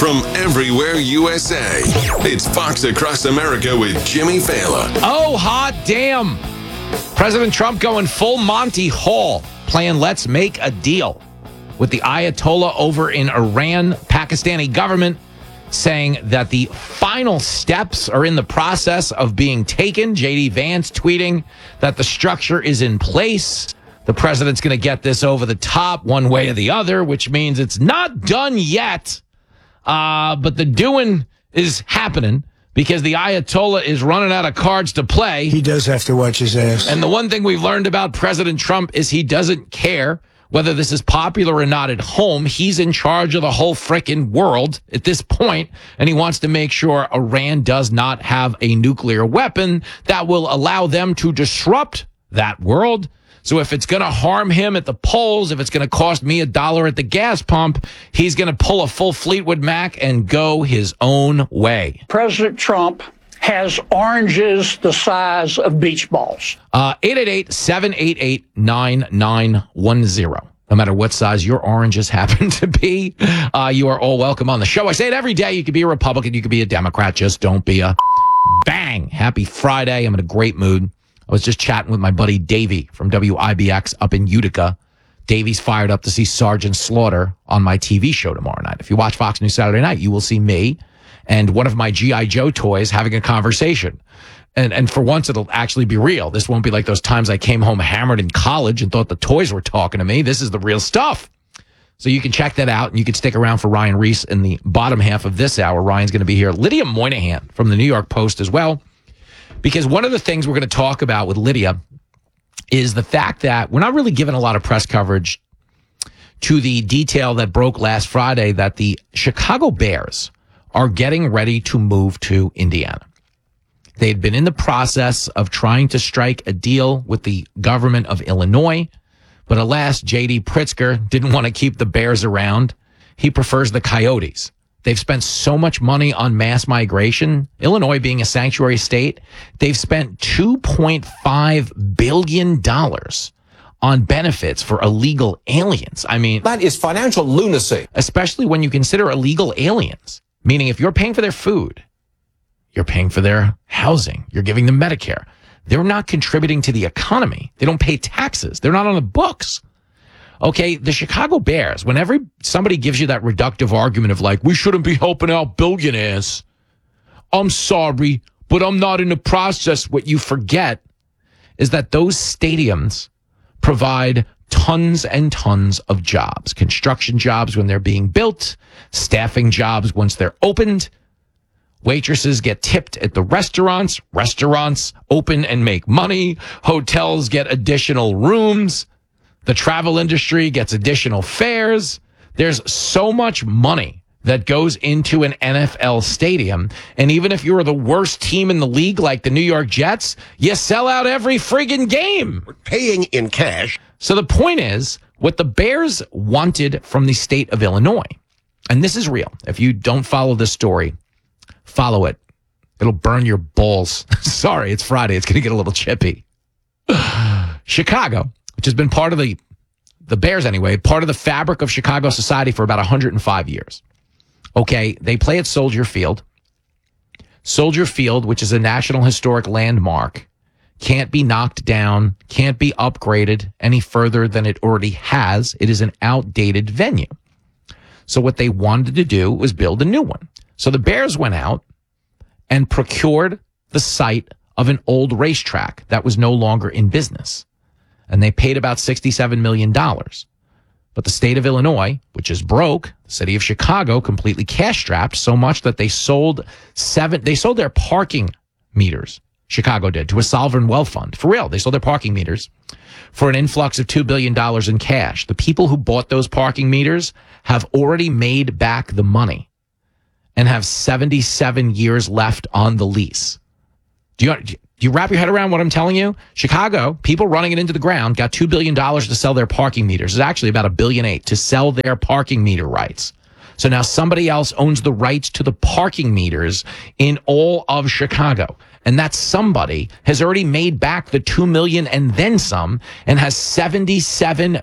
from everywhere USA. It's Fox Across America with Jimmy Fallon. Oh, hot damn. President Trump going full Monty Hall, playing Let's Make a Deal with the Ayatollah over in Iran, Pakistani government saying that the final steps are in the process of being taken. J.D. Vance tweeting that the structure is in place. The president's going to get this over the top one way or the other, which means it's not done yet. But the doing is happening because the Ayatollah is running out of cards to play. He does have to watch his ass. And the one thing we've learned about President Trump is he doesn't care whether this is popular or not at home. He's in charge of the whole frickin' world at this point, and he wants to make sure Iran does not have a nuclear weapon that will allow them to disrupt that world. So if it's going to harm him at the polls, if it's going to cost me $1 at the gas pump, he's going to pull a full Fleetwood Mac and go his own way. President Trump has oranges the size of beach balls. 888-788-9910. No matter what size your oranges happen to be, you are all welcome on the show. I say it every day. You could be a Republican. You could be a Democrat. Just don't be a bang. Happy Friday. I'm in a great mood. I was just chatting with my buddy Davey from WIBX up in Utica. Davey's fired up to see Sergeant Slaughter on my TV show tomorrow night. If you watch Fox News Saturday night, you will see me and one of my G.I. Joe toys having a conversation. And for once, it'll actually be real. This won't be like those times I came home hammered in college and thought the toys were talking to me. This is the real stuff. So you can check that out, and you can stick around for Ryan Reese in the bottom half of this hour. Ryan's going to be here. Lydia Moynihan from the New York Post as well. Because one of the things we're going to talk about with Lydia is the fact that we're not really given a lot of press coverage to the detail that broke last Friday that the Chicago Bears are getting ready to move to Indiana. They'd been in the process of trying to strike a deal with the government of Illinois, but alas, J.D. Pritzker didn't want to keep the Bears around. He prefers the Coyotes. They've spent so much money on mass migration. Illinois being a sanctuary state, they've spent $2.5 billion on benefits for illegal aliens. I mean, that is financial lunacy. Especially when you consider illegal aliens, meaning if you're paying for their food, you're paying for their housing, you're giving them Medicare. They're not contributing to the economy. They don't pay taxes. They're not on the books. Okay, the Chicago Bears, whenever somebody gives you that reductive argument of like, we shouldn't be helping out billionaires, I'm sorry, but I'm not in the process. What you forget is that those stadiums provide tons and tons of jobs, construction jobs when they're being built, staffing jobs once they're opened. Waitresses get tipped at the restaurants. Restaurants open and make money. Hotels get additional rooms. The travel industry gets additional fares. There's so much money that goes into an NFL stadium. And even if you're the worst team in the league, like the New York Jets, you sell out every friggin' game. We're paying in cash. So the point is, what the Bears wanted from the state of Illinois, and this is real. If you don't follow this story, follow it. It'll burn your balls. Sorry, it's Friday. It's going to get a little chippy. Chicago, which has been part of the Bears anyway, part of the fabric of Chicago society for about 105 years. Okay, they play at Soldier Field. Soldier Field, which is a National Historic Landmark, can't be knocked down, can't be upgraded any further than it already has. It is an outdated venue. So what they wanted to do was build a new one. So the Bears went out and procured the site of an old racetrack that was no longer in business. And they paid about $67 million. But the state of Illinois, which is broke, the city of Chicago, completely cash-strapped so much that they sold their parking meters, Chicago did, to a sovereign wealth fund. For real, they sold their parking meters for an influx of $2 billion in cash. The people who bought those parking meters have already made back the money and have 77 years left on the lease. Do you wrap your head around what I'm telling you? Chicago, people running it into the ground, got $2 billion to sell their parking meters. It's actually about $1.8 billion to sell their parking meter rights. So now somebody else owns the rights to the parking meters in all of Chicago. And that somebody has already made back the $2 million and then some, and has 77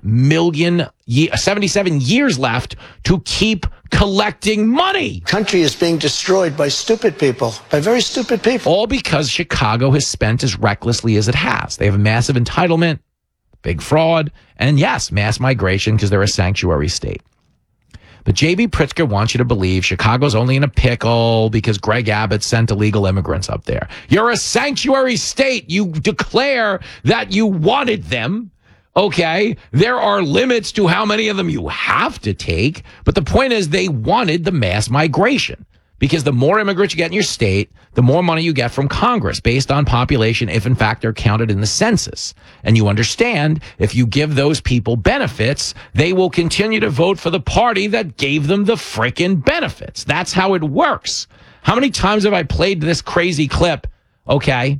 years left to keep collecting money. Country is being destroyed by stupid people, by very stupid people. All because Chicago has spent as recklessly as it has. They have a massive entitlement, big fraud, and yes, mass migration because they're a sanctuary state. But J.B. Pritzker wants you to believe Chicago's only in a pickle because Greg Abbott sent illegal immigrants up there. You're a sanctuary state. You declare that you wanted them. Okay, there are limits to how many of them you have to take. But the point is they wanted the mass migration because the more immigrants you get in your state, the more money you get from Congress based on population, if in fact they're counted in the census. And you understand if you give those people benefits, they will continue to vote for the party that gave them the frickin' benefits. That's how it works. How many times have I played this crazy clip? Okay.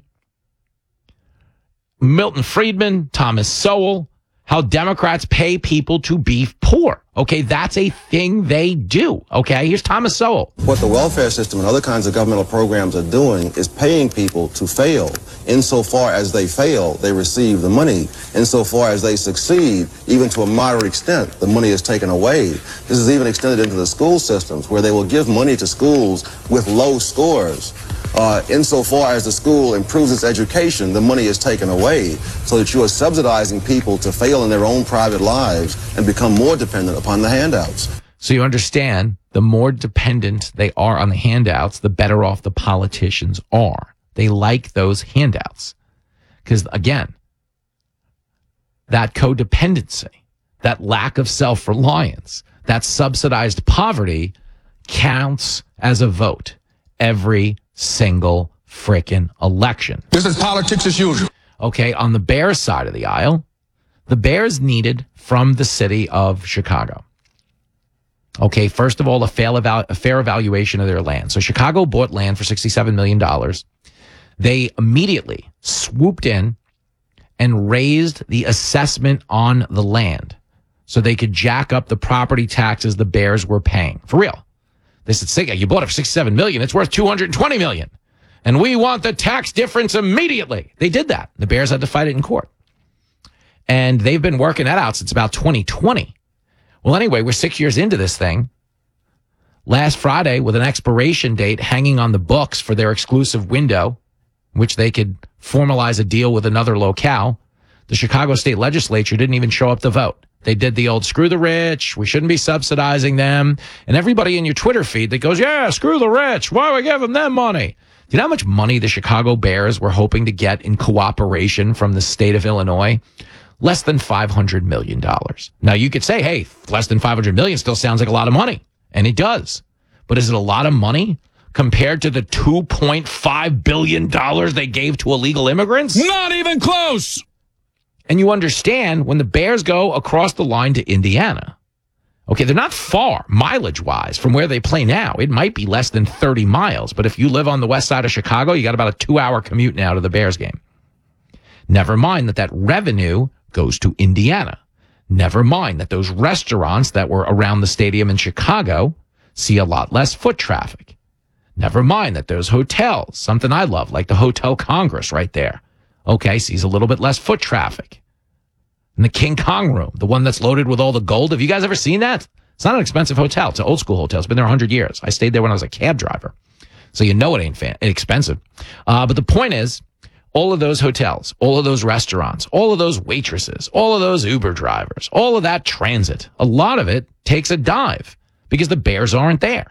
Milton Friedman, Thomas Sowell, how Democrats pay people to be poor. Okay, that's a thing they do. Okay, here's Thomas Sowell. What the welfare system and other kinds of governmental programs are doing is paying people to fail. Insofar as they fail, they receive the money. Insofar as they succeed, even to a moderate extent, the money is taken away. This is even extended into the school systems, where they will give money to schools with low scores. Insofar as the school improves its education, the money is taken away, so that you are subsidizing people to fail in their own private lives and become more dependent upon the handouts. So you understand, the more dependent they are on the handouts, the better off the politicians are. They like those handouts. Because, again, that codependency, that lack of self-reliance, that subsidized poverty counts as a vote every single frickin' election. This is politics as usual. Okay, on the Bears side of the aisle, the Bears needed from the city of Chicago. Okay, first of all, a fair evaluation of their land. So Chicago bought land for $67 million. They immediately swooped in and raised the assessment on the land so they could jack up the property taxes the Bears were paying. For real. They said, you bought it for $67 million. It's worth $220 million. And we want the tax difference immediately. They did that. The Bears had to fight it in court. And they've been working that out since about 2020. Well, anyway, we're 6 years into this thing. Last Friday, with an expiration date hanging on the books for their exclusive window, in which they could formalize a deal with another locale, the Chicago State Legislature didn't even show up to vote. They did the old screw the rich. We shouldn't be subsidizing them. And everybody in your Twitter feed that goes, yeah, screw the rich. Why are we giving them money? Do you know how much money the Chicago Bears were hoping to get in cooperation from the state of Illinois? Less than $500 million. Now, you could say, hey, less than $500 million still sounds like a lot of money. And it does. But is it a lot of money compared to the $2.5 billion they gave to illegal immigrants? Not even close. And you understand when the Bears go across the line to Indiana, okay, they're not far mileage-wise from where they play now. It might be less than 30 miles. But if you live on the west side of Chicago, you got about a 2-hour commute now to the Bears game. Never mind that revenue goes to Indiana. Never mind that those restaurants that were around the stadium in Chicago see a lot less foot traffic. Never mind that those hotels, something I love, like the Hotel Congress right there, okay, sees a little bit less foot traffic. And the King Kong room, the one that's loaded with all the gold. Have you guys ever seen that? It's not an expensive hotel. It's an old school hotel. It's been there 100 years. I stayed there when I was a cab driver. So you know it ain't expensive. But the point is, all of those hotels, all of those restaurants, all of those waitresses, all of those Uber drivers, all of that transit, a lot of it takes a dive because the Bears aren't there.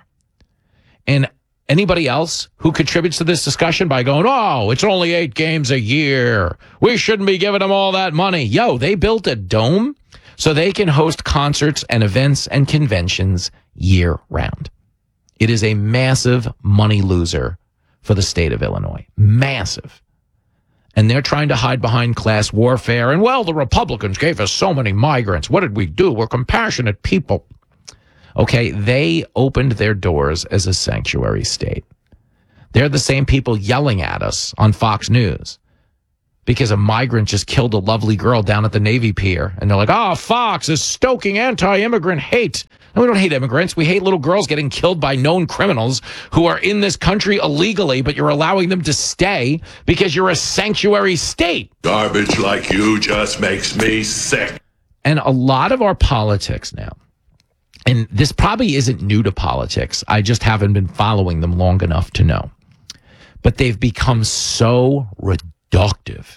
And anybody else who contributes to this discussion by going, oh, it's only 8 games a year, we shouldn't be giving them all that money. Yo, they built a dome so they can host concerts and events and conventions year round. It is a massive money loser for the state of Illinois. Massive. And they're trying to hide behind class warfare. And, well, the Republicans gave us so many migrants. What did we do? We're compassionate people. Okay, they opened their doors as a sanctuary state. They're the same people yelling at us on Fox News because a migrant just killed a lovely girl down at the Navy Pier. And they're like, oh, Fox is stoking anti-immigrant hate. And we don't hate immigrants. We hate little girls getting killed by known criminals who are in this country illegally, but you're allowing them to stay because you're a sanctuary state. Garbage like you just makes me sick. And a lot of our politics now, and this probably isn't new to politics, I just haven't been following them long enough to know, but they've become so reductive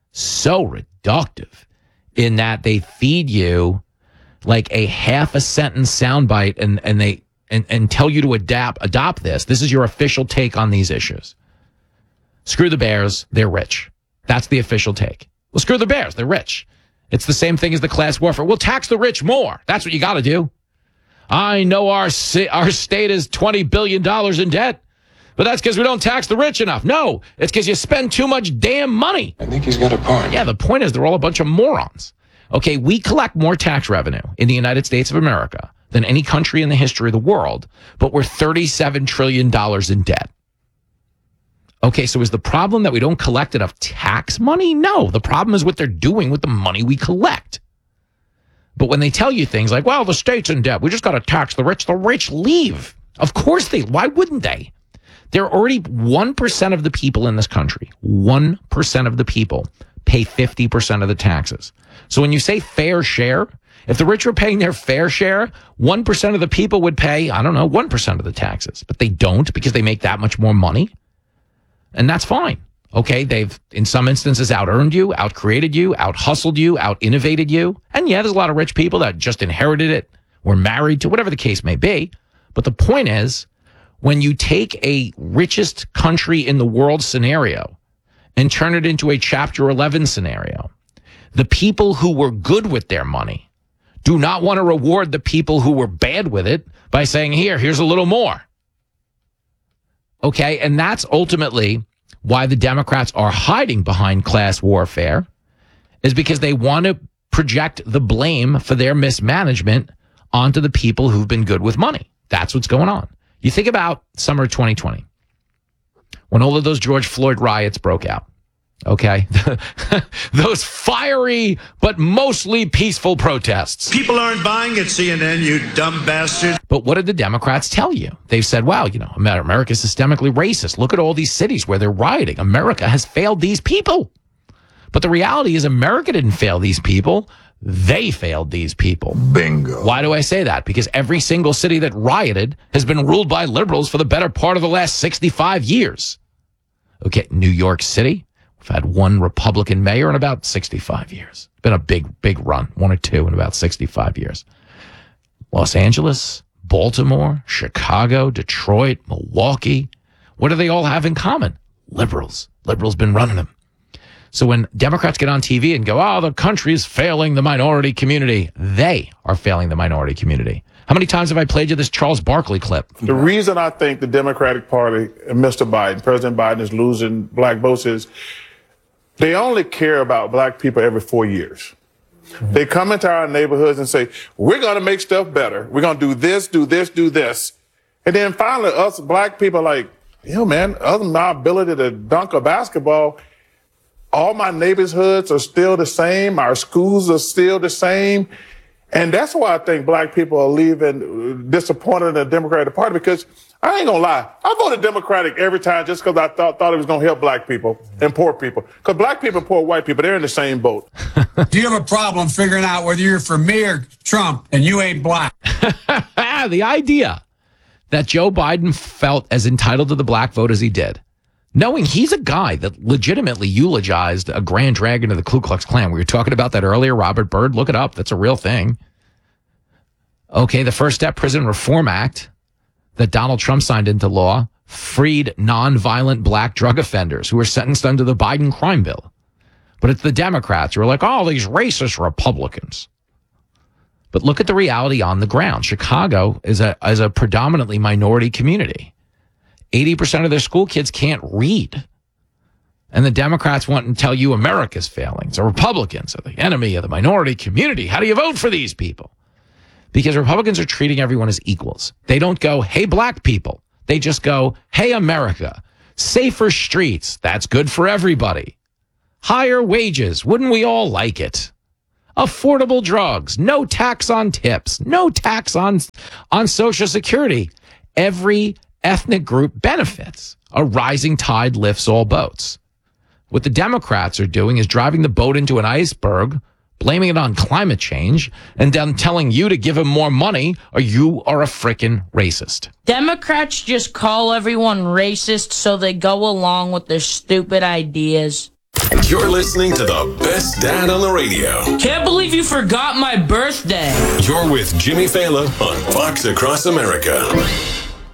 in that they feed you like a half a sentence soundbite and tell you to adopt this. This is your official take on these issues. Screw the Bears, they're rich. That's the official take. Well, screw the Bears, they're rich. It's the same thing as the class warfare. We'll tax the rich more. That's what you got to do. I know our state is $20 billion in debt, but that's because we don't tax the rich enough. No, it's because you spend too much damn money. I think he's got a point. Yeah, the point is they're all a bunch of morons. Okay, we collect more tax revenue in the United States of America than any country in the history of the world, but we're $37 trillion in debt. Okay, so is the problem that we don't collect enough tax money? No, the problem is what they're doing with the money we collect. But when they tell you things like, well, the state's in debt, we just got to tax the rich leave. Of course why wouldn't they? They're already 1% of the people in this country. 1% of the people pay 50% of the taxes. So when you say fair share, if the rich were paying their fair share, 1% of the people would pay, 1% of the taxes. But they don't because they make that much more money. And that's fine. Okay, they've, in some instances, out-earned you, out-created you, out-hustled you, out-innovated you. And yeah, there's a lot of rich people that just inherited it, were married to, whatever the case may be. But the point is, when you take a richest country in the world scenario and turn it into a Chapter 11 scenario, the people who were good with their money do not want to reward the people who were bad with it by saying, here's a little more. Okay, and that's ultimately why the Democrats are hiding behind class warfare, is because they want to project the blame for their mismanagement onto the people who've been good with money. That's what's going on. You think about summer 2020, when all of those George Floyd riots broke out. Okay, those fiery but mostly peaceful protests. People aren't buying it, CNN, you dumb bastards. But what did the Democrats tell you? They've said, well, America's systemically racist. Look at all these cities where they're rioting. America has failed these people. But the reality is America didn't fail these people. They failed these people. Bingo. Why do I say that? Because every single city that rioted has been ruled by liberals for the better part of the last 65 years. Okay, New York City. We've had one Republican mayor in about 65 years. Been a big run, one or two in about 65 years. Los Angeles, Baltimore, Chicago, Detroit, Milwaukee. What do they all have in common? Liberals. Liberals been running them. So when Democrats get on TV and go, the country is failing the minority community, they are failing the minority community. How many times have I played you this Charles Barkley clip? The reason I think the Democratic Party and Mr. Biden, President Biden, is losing black votes is they only care about black people every 4 years. They come into our neighborhoods and say, we're going to make stuff better. We're going to do this, do this, do this. And then finally, us black people are like, man, other than my ability to dunk a basketball, all my neighborhoods are still the same. Our schools are still the same. And that's why I think black people are leaving disappointed in the Democratic Party, because I ain't gonna lie, I voted Democratic every time just because I thought it was gonna help black people and poor people. Because black people and poor white people, they're in the same boat. Do you have a problem figuring out whether you're for me or Trump and you ain't black? The idea that Joe Biden felt as entitled to the black vote as he did, knowing he's a guy that legitimately eulogized a Grand Dragon of the Ku Klux Klan. We were talking about that earlier, Robert Byrd. Look it up. That's a real thing. Okay, the First Step Prison Reform Act that Donald Trump signed into law freed nonviolent black drug offenders who were sentenced under the Biden crime bill. But it's the Democrats who are like, these racist Republicans. But look at the reality on the ground. Chicago is a predominantly minority community. 80% of their school kids can't read. And the Democrats want to tell you America's failing. So Republicans are the enemy of the minority community. How do you vote for these people? Because Republicans are treating everyone as equals. They don't go, hey, black people. They just go, hey, America. Safer streets. That's good for everybody. Higher wages. Wouldn't we all like it? affordable drugs, no tax on tips, no tax on Social Security. Every ethnic group benefits. A rising tide lifts all boats. What the Democrats are doing is driving the boat into an iceberg, blaming it on climate change, and then telling you to give them more money or you are a frickin' racist. Democrats just call everyone racist so they go along with their stupid ideas. You're listening to the best dad on the radio. Can't believe you forgot my birthday. You're with Jimmy Fallon on Fox Across America.